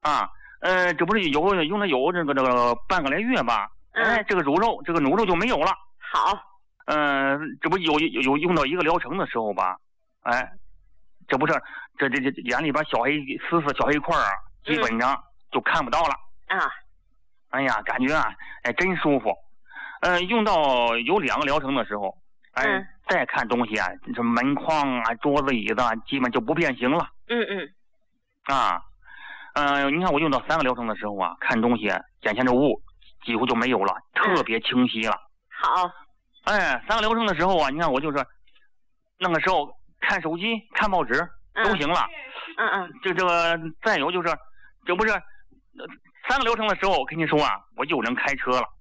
啊，这不是用了有这个半个来月吧？这个乳肉就没有了。 好。 这不有用到1个疗程的时候吧？这不是这眼里边小黑块啊，基本上就看不到了。哎呀，感觉真舒服。用到有2个疗程的时候，再看东西啊，这门框啊、桌子、椅子啊，基本就不变形了。你看我用到3个疗程的时候啊，看东西眼前这雾几乎就没有了，特别清晰了。 好。 3个疗程的时候啊，你看我就是那个时候看手机、看报纸都行了。这个再有就是，这不是3个疗程的时候，我跟你说啊，我就能开车了。